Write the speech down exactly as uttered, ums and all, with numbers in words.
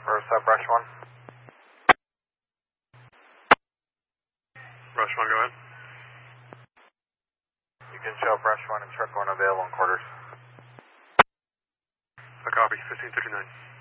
Rosa, brush one. Brush one, go ahead. You can show brush one and truck one available in quarters. A copy, fifteen fifty-nine.